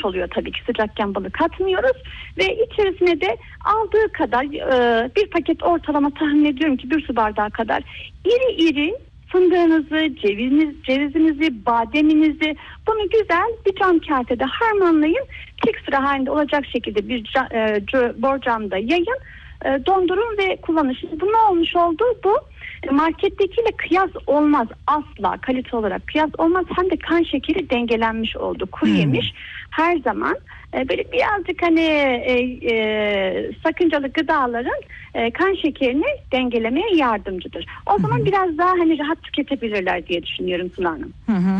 soğumuş oluyor tabii ki, sıcakken balı katmıyoruz ve içerisine de aldığı kadar bir paket ortalama tahmin ediyorum ki 1 su bardağı kadar iri iri fındığınızı, cevizinizi, bademinizi, bunu güzel bir cam kasede harmanlayın. Tek sıra halinde olacak şekilde bir borcamda yayın, dondurun ve kullanın. Şimdi bu ne olmuş oldu? Bu markettekiyle kıyas olmaz, asla kalite olarak kıyas olmaz. Hem de kan şekeri dengelenmiş oldu. Kuru yemiş her zaman böyle birazcık hani sakıncalı gıdaların kan şekerini dengelemeye yardımcıdır. O zaman biraz daha hani rahat tüketebilirler diye düşünüyorum Suna Hanım.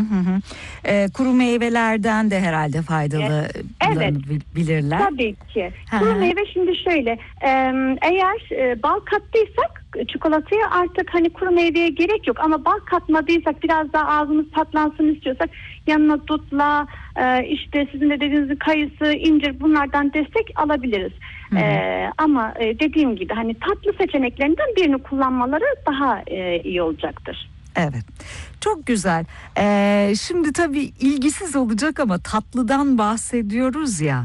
Kuru meyvelerden de herhalde faydalanabilirler. Evet. Tabii ki. Kuru meyve şimdi şöyle, eğer bal kattıysak çikolataya artık hani kuru meyveye gerek yok, ama bal katmadıysak, biraz daha ağzımız tatlansın istiyorsak yanına dutla, işte sizin de dediğiniz kayısı, incir, bunlardan destek alabiliriz. Ama dediğim gibi hani tatlı seçeneklerinden birini kullanmaları daha iyi olacaktır. Evet, çok güzel. Şimdi tabii ilgisiz olacak ama tatlıdan bahsediyoruz ya.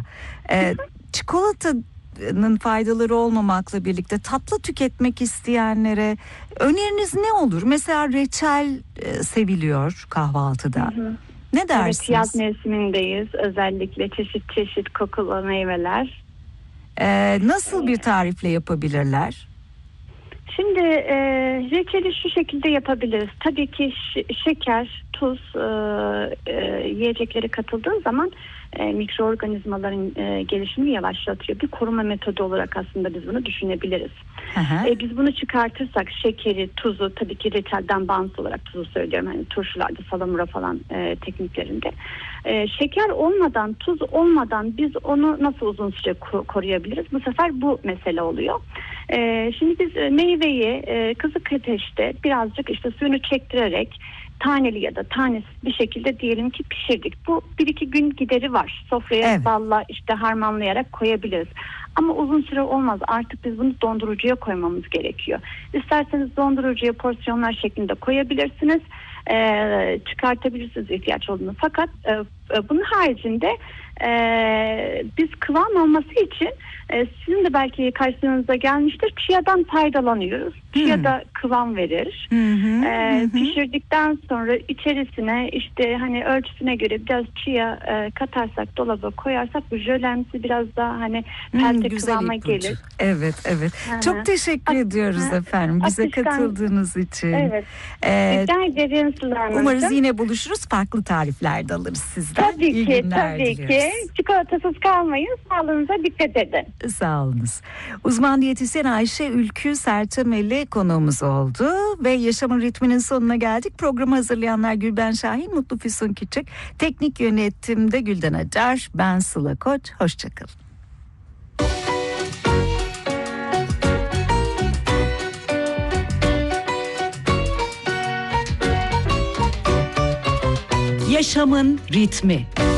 Çikolatanın faydaları olmamakla birlikte tatlı tüketmek isteyenlere öneriniz ne olur? Mesela reçel seviliyor kahvaltıda. Ne dersiniz? Evet, yaz mevsimindeyiz. Özellikle çeşit çeşit kokulu meyveler. Nasıl bir tarifle yapabilirler? Şimdi reçeli şu şekilde yapabiliriz. Tabii ki şeker, tuz yiyeceklere katıldığı zaman mikroorganizmaların gelişimini yavaşlatıyor. Bir koruma metodu olarak aslında biz bunu düşünebiliriz. Biz bunu çıkartırsak şekeri, tuzu, tabii ki reçelden bağımsız olarak tuzu söylüyorum. Hani turşularda, salamura falan tekniklerinde. Şeker olmadan, tuz olmadan biz onu nasıl uzun süre koruyabiliriz? Bu sefer bu mesele oluyor. Şimdi biz meyveyi kısık ateşte birazcık işte suyunu çektirerek taneli ya da tanesiz bir şekilde diyelim ki pişirdik. Bu 1-2 gün gideri var. Sofraya balla işte harmanlayarak koyabiliriz. Ama uzun süre olmaz. Artık biz bunu dondurucuya koymamız gerekiyor. İsterseniz dondurucuya porsiyonlar şeklinde koyabilirsiniz. Çıkartabilirsiniz ihtiyaç olduğunu. Fakat bunun haricinde biz kıvam olması için sizin de belki karşınıza gelmiştir, chia'dan faydalanıyoruz. Chia da kıvam verir. Pişirdikten sonra içerisine işte hani ölçüsüne göre biraz chia katarsak, dolaba koyarsak bu jölemsi biraz daha hani pelte kıvama gelir. Evet. Çok teşekkür ediyoruz efendim bize katıldığınız için. Evet. Rica ederim Suna Hanım. Umarız yine buluşuruz, farklı tarifler de alırız sizden. Tabii ki. Çikolatasız kalmayın. Sağlığınıza dikkat edin. Sağ olunuz. Uzman diyetisyen Ayşe Ülkü Sertemeli konuğumuz oldu ve Yaşamın Ritmi'nin sonuna geldik. Programı hazırlayanlar Gülben Şahin, Mutlu Füsun Küçük, teknik yönetimde Gülden Acar, ben Sıla Koç. Hoşçakalın. Yaşamın Ritmi.